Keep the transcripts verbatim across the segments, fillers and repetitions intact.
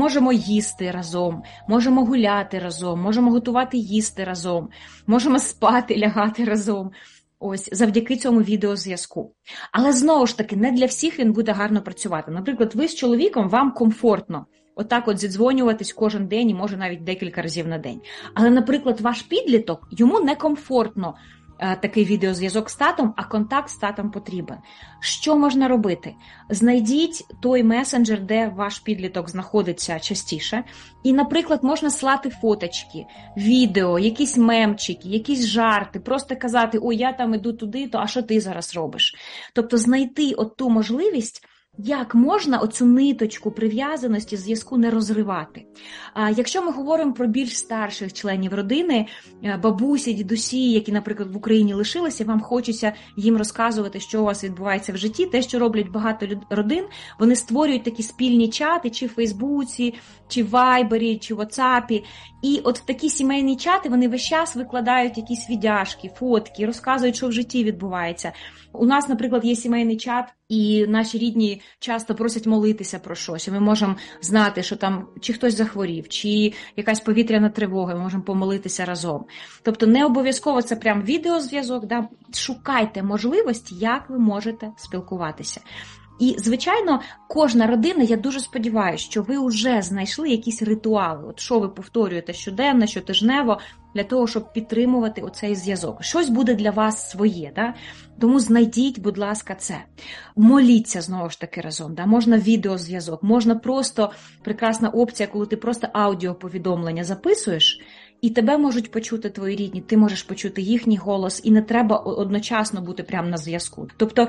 можемо їсти разом, можемо гуляти разом, можемо готувати їсти разом, можемо спати, лягати разом. Ось, завдяки цьому відеозв'язку. Але знову ж таки, не для всіх він буде гарно працювати. Наприклад, ви з чоловіком, вам комфортно отак от зідзвонюватись кожен день і може навіть декілька разів на день. Але, наприклад, ваш підліток, йому некомфортно такий відеозв'язок з татом, а контакт з татом потрібен. Що можна робити? Знайдіть той месенджер, де ваш підліток знаходиться частіше, і, наприклад, можна слати фоточки, відео, якісь мемчики, якісь жарти, просто казати, ой, я там іду туди, то а що ти зараз робиш? Тобто знайти от ту можливість, як можна оцю ниточку прив'язаності, зв'язку не розривати. А якщо ми говоримо про більш старших членів родини, бабусі, дідусі, які, наприклад, в Україні лишилися, вам хочеться їм розказувати, що у вас відбувається в житті, те, що роблять багато родин, вони створюють такі спільні чати, чи в Фейсбуці, чи в Вайбері, чи в Ватсапі. І от в такі сімейні чати вони весь час викладають якісь відяшки, фотки, розказують, що в житті відбувається. У нас, наприклад, є сімейний чат, і наші рідні часто просять молитися про щось. І ми можемо знати, що там чи хтось захворів, чи якась повітряна тривога, ми можемо помолитися разом. Тобто не обов'язково це прям відеозв'язок, да? Шукайте можливості, як ви можете спілкуватися. І, звичайно, кожна родина, я дуже сподіваюся, що ви вже знайшли якісь ритуали, от що ви повторюєте щоденно, щотижнево, для того, щоб підтримувати оцей зв'язок. Щось буде для вас своє, да? Тому знайдіть, будь ласка, це. Моліться, знову ж таки, разом. Да? Можна відеозв'язок, можна просто, прекрасна опція, коли ти просто аудіоповідомлення записуєш, і тебе можуть почути твої рідні, ти можеш почути їхній голос, і не треба одночасно бути прямо на зв'язку. Тобто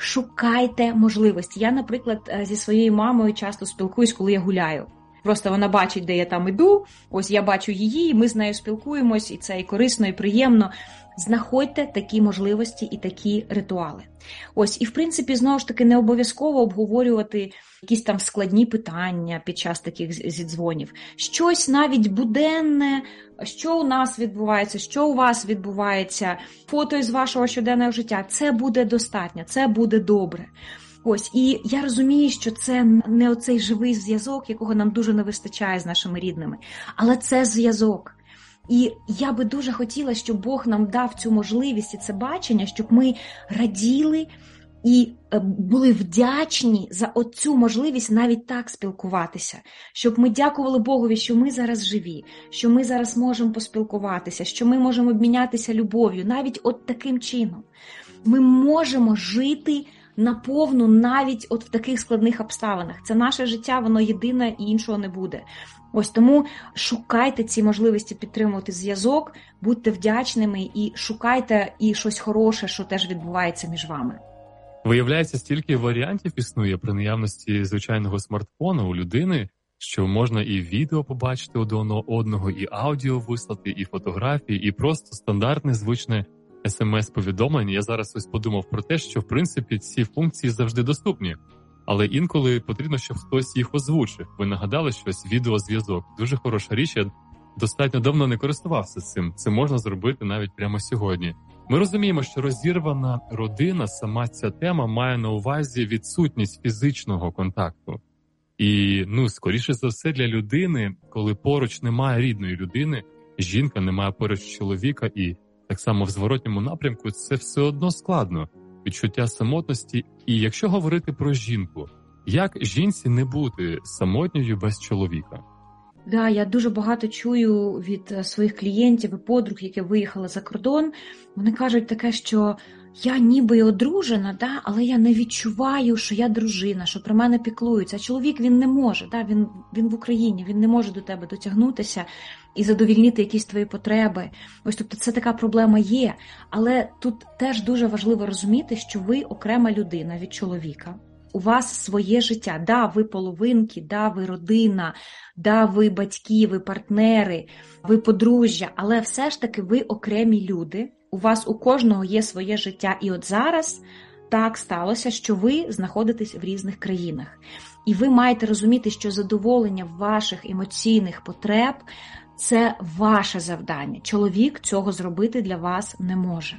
шукайте можливості. Я, наприклад, зі своєю мамою часто спілкуюсь, коли я гуляю. Просто вона бачить, де я там іду, ось я бачу її, ми з нею спілкуємось, і це і корисно, і приємно. Знаходьте такі можливості і такі ритуали. Ось, і в принципі, знову ж таки, не обов'язково обговорювати якісь там складні питання під час таких зідзвонів. Щось навіть буденне, що у нас відбувається, що у вас відбувається, фото із вашого щоденного життя. Це буде достатньо, це буде добре. Ось, і я розумію, що це не оцей живий зв'язок, якого нам дуже не вистачає з нашими рідними, але це зв'язок. І я би дуже хотіла, щоб Бог нам дав цю можливість і це бачення, щоб ми раділи і були вдячні за оцю можливість навіть так спілкуватися. Щоб ми дякували Богові, що ми зараз живі, що ми зараз можемо поспілкуватися, що ми можемо обмінятися любов'ю, навіть от таким чином. Ми можемо жити наповну навіть от в таких складних обставинах. Це наше життя, воно єдине і іншого не буде. Ось тому шукайте ці можливості підтримувати зв'язок, будьте вдячними і шукайте і щось хороше, що теж відбувається між вами. Виявляється, стільки варіантів існує при наявності звичайного смартфону у людини, що можна і відео побачити один одного, і аудіо вислати, і фотографії, і просто стандартне звичне смс-повідомлення. Я зараз ось подумав про те, що в принципі ці функції завжди доступні, але інколи потрібно, щоб хтось їх озвучив. Ви нагадали щось, відеозв'язок. Дуже хороша річ, я достатньо давно не користувався цим. Це можна зробити навіть прямо сьогодні. Ми розуміємо, що розірвана родина, сама ця тема має на увазі відсутність фізичного контакту. І, ну, скоріше за все для людини, коли поруч немає рідної людини, жінка не має поруч чоловіка і так само в зворотньому напрямку, це все одно складно. Відчуття самотності. І якщо говорити про жінку, як жінці не бути самотньою без чоловіка? Да, я дуже багато чую від своїх клієнтів і подруг, які виїхали за кордон. Вони кажуть таке, що я ніби й одружена, да, але я не відчуваю, що я дружина, що про мене піклуються. А чоловік, він не може, да, він, він в Україні, він не може до тебе дотягнутися і задовільнити якісь твої потреби. Ось, тобто це така проблема є. Але тут теж дуже важливо розуміти, що ви окрема людина від чоловіка. У вас своє життя. Да, ви половинки, да, ви родина, да, ви батьки, ви партнери, ви подружжя, але все ж таки ви окремі люди. У вас у кожного є своє життя. І от зараз так сталося, що ви знаходитесь в різних країнах. І ви маєте розуміти, що задоволення ваших емоційних потреб – це ваше завдання. Чоловік цього зробити для вас не може.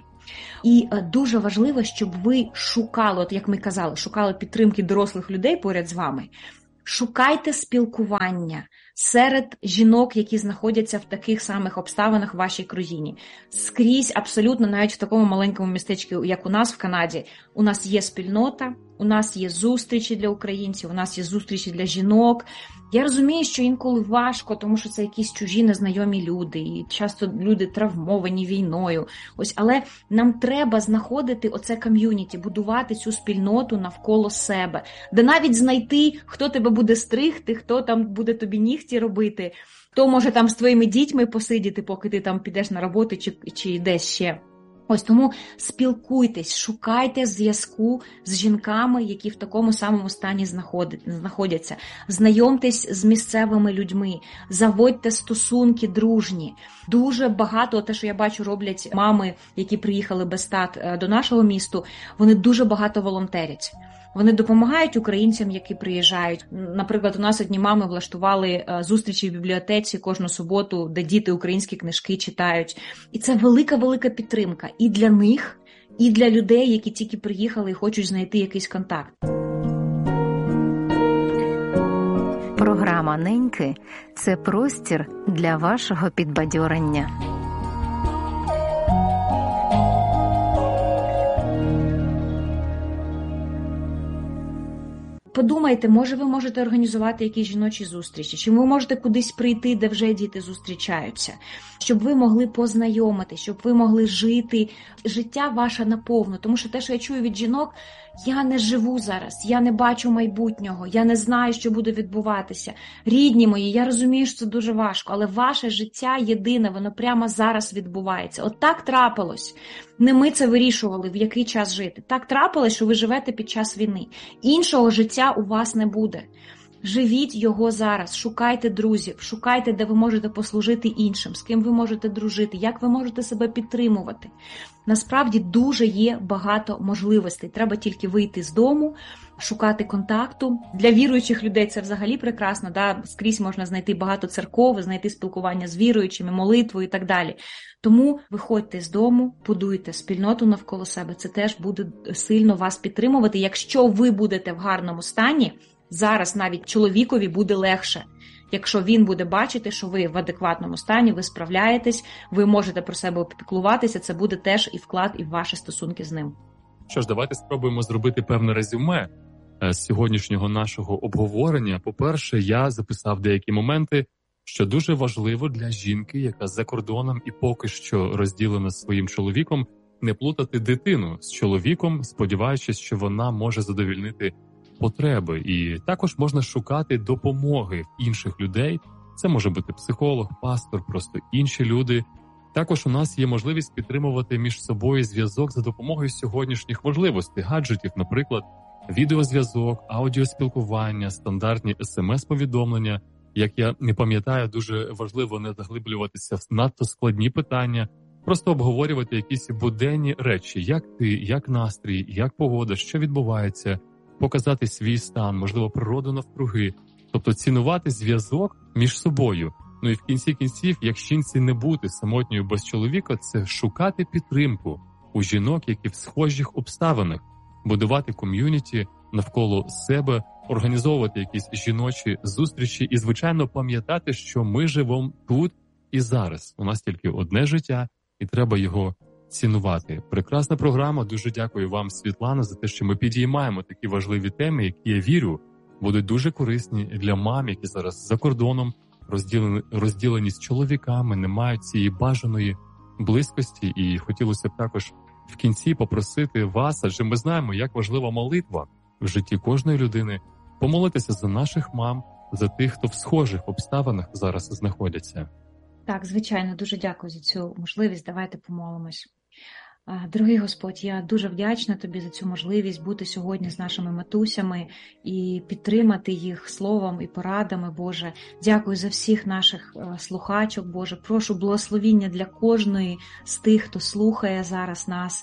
І дуже важливо, щоб ви шукали, от як ми казали, шукали підтримки дорослих людей поряд з вами, Шукайте спілкування серед жінок, які знаходяться в таких самих обставинах в вашій країні. Скрізь, абсолютно, навіть в такому маленькому містечку, як у нас в Канаді, у нас є спільнота, у нас є зустрічі для українців, у нас є зустрічі для жінок. Я розумію, що інколи важко, тому що це якісь чужі незнайомі люди, і часто люди травмовані війною. Ось, але нам треба знаходити оце ком'юніті, будувати цю спільноту навколо себе, де навіть знайти, хто тебе буде стригти, хто там буде тобі нігті робити, хто може там з твоїми дітьми посидіти, поки ти там підеш на роботу чи, чи десь ще. Ось тому спілкуйтесь, шукайте зв'язку з жінками, які в такому самому стані знаходяться. Знайомтесь з місцевими людьми, заводьте стосунки дружні. Дуже багато, те, що я бачу, роблять мами, які приїхали без тат до нашого місту, вони дуже багато волонтерять. Вони допомагають українцям, які приїжджають. Наприклад, у нас одні мами влаштували зустрічі в бібліотеці кожну суботу, де діти українські книжки читають. І це велика-велика підтримка і для них, і для людей, які тільки приїхали і хочуть знайти якийсь контакт. Програма «Неньки» – це простір для вашого підбадьорення. Подумайте, може ви можете організувати якісь жіночі зустрічі, чи ви можете кудись прийти, де вже діти зустрічаються, щоб ви могли познайомити, щоб ви могли жити життя ваше наповну. Тому що те, що я чую від жінок, я не живу зараз, я не бачу майбутнього, я не знаю, що буде відбуватися. Рідні мої, я розумію, що це дуже важко, але ваше життя єдине, воно прямо зараз відбувається. От так трапилось. Не ми це вирішували, в який час жити. Так трапилось, що ви живете під час війни. Іншого життя у вас не буде. Живіть його зараз, шукайте друзів, шукайте, де ви можете послужити іншим, з ким ви можете дружити, як ви можете себе підтримувати. Насправді дуже є багато можливостей. Треба тільки вийти з дому, шукати контакту. Для віруючих людей це взагалі прекрасно. Да? Скрізь можна знайти багато церков, знайти спілкування з віруючими, молитву і так далі. Тому виходьте з дому, будуйте спільноту навколо себе. Це теж буде сильно вас підтримувати. Якщо ви будете в гарному стані, зараз навіть чоловікові буде легше, якщо він буде бачити, що ви в адекватному стані, ви справляєтесь, ви можете про себе опіклуватися, це буде теж і вклад, і в ваші стосунки з ним. Що ж, давайте спробуємо зробити певне резюме з сьогоднішнього нашого обговорення. По-перше, я записав деякі моменти, що дуже важливо для жінки, яка за кордоном і поки що розділена з своїм чоловіком, не плутати дитину з чоловіком, сподіваючись, що вона може задовільнити потреби. І також можна шукати допомоги в інших людей. Це може бути психолог, пастор, просто інші люди. Також у нас є можливість підтримувати між собою зв'язок за допомогою сьогоднішніх можливостей, гаджетів, наприклад, відеозв'язок, аудіоспілкування, стандартні смс-повідомлення. Як я не пам'ятаю, дуже важливо не заглиблюватися в надто складні питання, просто обговорювати якісь буденні речі, як ти, як настрій, як погода, що відбувається, показати свій стан, можливо, природу навкруги, тобто цінувати зв'язок між собою. Ну і в кінці кінців, як жінці не бути самотньою без чоловіка, це шукати підтримку у жінок, які в схожих обставинах, будувати ком'юніті навколо себе, організовувати якісь жіночі зустрічі і, звичайно, пам'ятати, що ми живемо тут і зараз. У нас тільки одне життя, і треба його цінувати. Прекрасна програма. Дуже дякую вам, Світлана, за те, що ми підіймаємо такі важливі теми, які, я вірю, будуть дуже корисні для мам, які зараз за кордоном, розділені, розділені з чоловіками, не мають цієї бажаної близькості. І хотілося б також в кінці попросити вас, адже ми знаємо, як важлива молитва в житті кожної людини, помолитися за наших мам, за тих, хто в схожих обставинах зараз знаходяться. Так, звичайно, дуже дякую за цю можливість. Давайте помолимось. Дорогий Господь, я дуже вдячна Тобі за цю можливість бути сьогодні з нашими матусями і підтримати їх словом і порадами, Боже. Дякую за всіх наших слухачок, Боже. Прошу благословіння для кожної з тих, хто слухає зараз нас.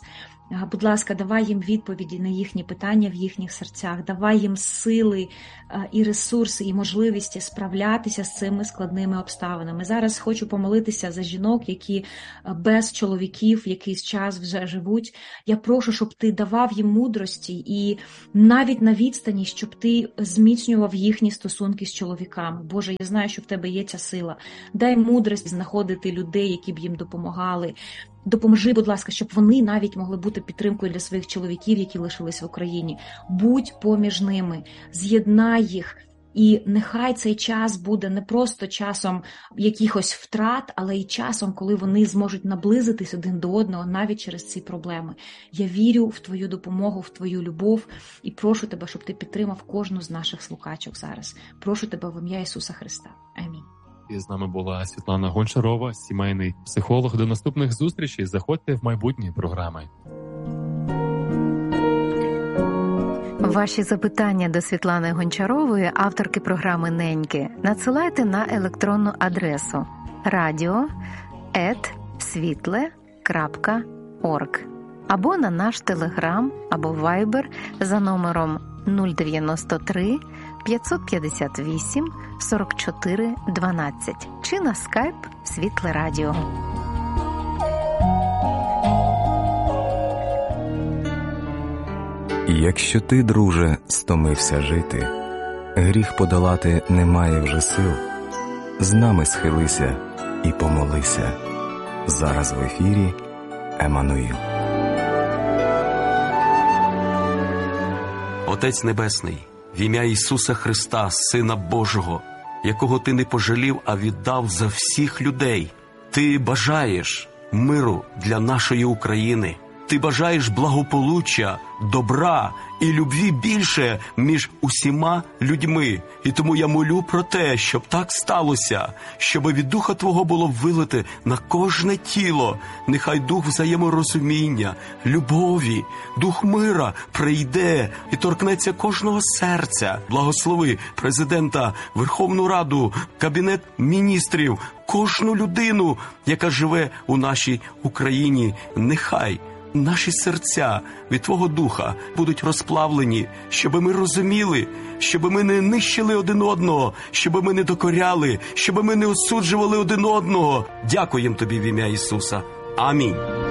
Будь ласка, давай їм відповіді на їхні питання в їхніх серцях, давай їм сили і ресурси, і можливості справлятися з цими складними обставинами. Зараз хочу помолитися за жінок, які без чоловіків якийсь час вже живуть. Я прошу, щоб ти давав їм мудрості і навіть на відстані, щоб ти зміцнював їхні стосунки з чоловіками. Боже, я знаю, що в тебе є ця сила. Дай мудрість знаходити людей, які б їм допомагали. Допоможи, будь ласка, щоб вони навіть могли бути підтримкою для своїх чоловіків, які лишились в Україні. Будь поміж ними, з'єднай їх. І нехай цей час буде не просто часом якихось втрат, але й часом, коли вони зможуть наблизитись один до одного навіть через ці проблеми. Я вірю в твою допомогу, в твою любов і прошу тебе, щоб ти підтримав кожну з наших слухачок зараз. Прошу тебе в ім'я Ісуса Христа. Амінь. І з нами була Світлана Гончарова, сімейний психолог. До наступних зустрічей. Заходьте в майбутні програми. Ваші запитання до Світлани Гончарової, авторки програми «Неньки», надсилайте на електронну адресу радіо ет світле крапка орг або на наш телеграм або вайбер за номером нуль дев'яносто три п'ятсот п'ятдесят вісім сорок чотири дванадцять чи на скайп Світле Радіо. Якщо ти, друже, стомився жити, гріх подолати немає вже сил, з нами схилися і помолися. Зараз в ефірі Еммануїл. Отець Небесний, в ім'я Ісуса Христа, Сина Божого, якого ти не пожалів, а віддав за всіх людей. Ти бажаєш миру для нашої України. Ти бажаєш благополуччя, добра і любві більше між усіма людьми. І тому я молю про те, щоб так сталося, щоб від Духа Твого було вилите на кожне тіло. Нехай Дух взаєморозуміння, любові, Дух мира прийде і торкнеться кожного серця. Благослови президента, Верховну Раду, Кабінет міністрів, кожну людину, яка живе у нашій Україні. Нехай наші серця від Твого Духа будуть розплавлені, щоб ми розуміли, щоб ми не нищили один одного, щоб ми не докоряли, щоб ми не осуджували один одного. Дякуємо Тобі в ім'я Ісуса. Амінь.